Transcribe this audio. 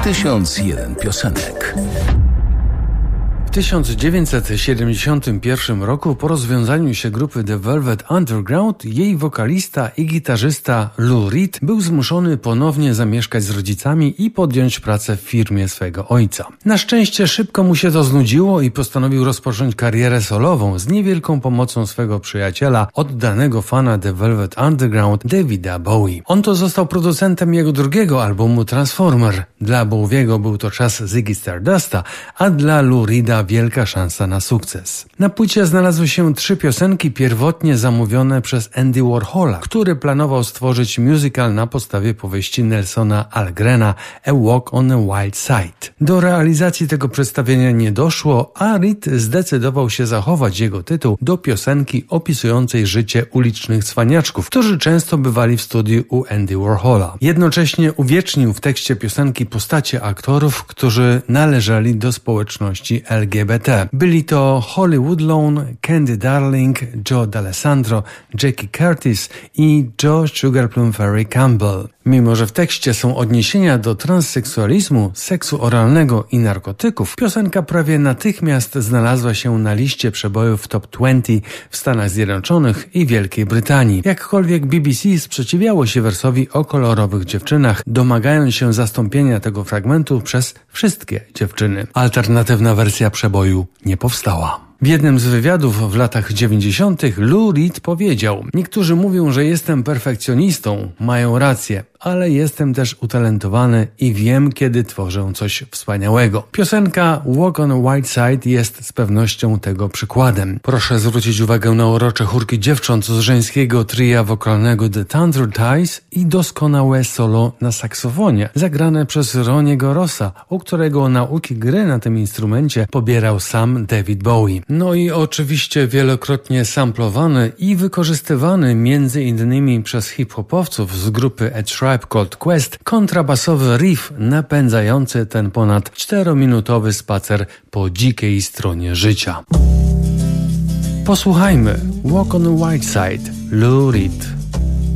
1001 piosenek. W 1971 roku po rozwiązaniu się grupy The Velvet Underground jej wokalista i gitarzysta Lou Reed był zmuszony ponownie zamieszkać z rodzicami i podjąć pracę w firmie swego ojca. Na szczęście szybko mu się to znudziło i postanowił rozpocząć karierę solową z niewielką pomocą swego przyjaciela, oddanego fana The Velvet Underground Davida Bowie. On to został producentem jego drugiego albumu Transformer. Dla Bowiego był to czas Ziggy Stardusta, a dla Lou Reeda wielka szansa na sukces. Na płycie znalazły się 3 piosenki pierwotnie zamówione przez Andy Warhola, który planował stworzyć musical na podstawie powieści Nelsona Algrena A Walk on a Wild Side. Do realizacji tego przedstawienia nie doszło, a Reed zdecydował się zachować jego tytuł do piosenki opisującej życie ulicznych cwaniaczków, którzy często bywali w studiu u Andy Warhola. Jednocześnie uwiecznił w tekście piosenki postacie aktorów, którzy należeli do społeczności LGBT. Byli to Holly Woodlawn, Candy Darling, Joe D'Alessandro, Jackie Curtis i Joe Sugarplum Fairy Campbell. Mimo że w tekście są odniesienia do transseksualizmu, seksu oralnego i narkotyków, piosenka prawie natychmiast znalazła się na liście przebojów Top 20 w Stanach Zjednoczonych i Wielkiej Brytanii. Jakkolwiek BBC sprzeciwiało się wersowi o kolorowych dziewczynach, domagając się zastąpienia tego fragmentu przez wszystkie dziewczyny. Alternatywna wersja przeboju nie powstała. W jednym z wywiadów w latach 90. Lou Reed powiedział: niektórzy mówią, że jestem perfekcjonistą, mają rację, ale jestem też utalentowany i wiem, kiedy tworzę coś wspaniałego. Piosenka Walk on a Wild Side jest z pewnością tego przykładem. Proszę zwrócić uwagę na urocze chórki dziewcząt z żeńskiego tria wokalnego The Thunder Ties i doskonałe solo na saksofonie, zagrane przez Roniego Rossa, u którego nauki gry na tym instrumencie pobierał sam David Bowie. No i oczywiście wielokrotnie samplowany i wykorzystywany m.in. przez hip-hopowców z grupy A Tribe Called Quest kontrabasowy riff napędzający ten ponad 4-minutowy spacer po dzikiej stronie życia. Posłuchajmy Walk on the Wild Side, Lou Reed.